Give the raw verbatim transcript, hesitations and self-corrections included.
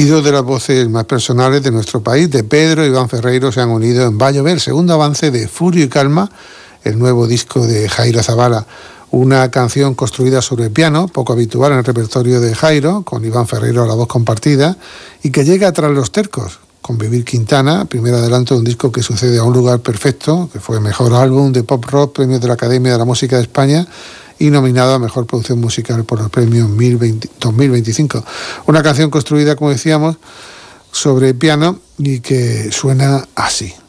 Y dos de las voces más personales de nuestro país, de Pedro y Iván Ferreiro, se han unido en Va a llover, segundo avance de Furio y Calma, el nuevo disco de Jairo Zabala. Una canción construida sobre piano, poco habitual en el repertorio de Jairo, con Iván Ferreiro a la voz compartida, y que llega tras Los Tercos, con Vivir Quintana, primer adelanto de un disco que sucede a Un lugar perfecto, que fue mejor álbum de pop rock, premio de la Academia de la Música de España, y nominado a Mejor Producción Musical por los premios dos mil veinticinco. Una canción construida, como decíamos, sobre piano y que suena así.